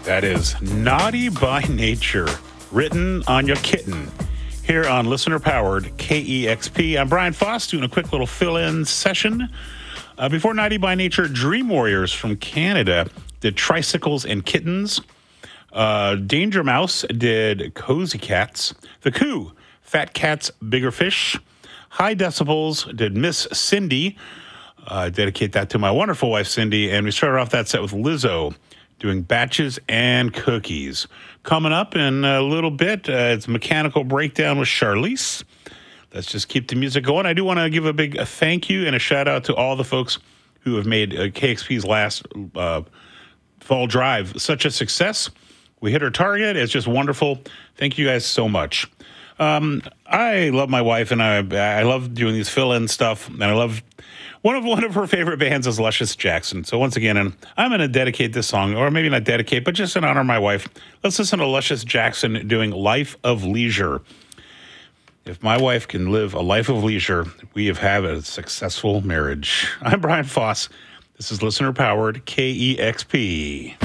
That is Naughty by Nature, written on your kitten. Here on listener-powered KEXP, I'm Brian Foss doing a quick little fill-in session. Before Naughty by Nature, Dream Warriors from Canada did Tricycles and Kittens. Danger Mouse did Cozy Cats. The Coup, Fat Cats, Bigger Fish. High Decibels did Miss Cindy. Dedicate that to my wonderful wife, Cindy. And we started off that set with Lizzo doing Batches and Cookies. Coming up in a little bit, it's Mechanical Breakdown with Charlize. Let's just keep the music going. I do want to give a big thank you and a shout out to all the folks who have made KXP's last fall drive such a success. We hit our target. It's just wonderful. Thank you guys so much. I love my wife, and I love doing these fill-in stuff, and I love one of her favorite bands is Luscious Jackson. So once again, I'm going to dedicate this song, or maybe not dedicate, but just in honor of my wife. Let's listen to Luscious Jackson doing Life of Leisure. If my wife can live a life of leisure, we have had a successful marriage. I'm Brian Foss. This is listener-powered KEXP.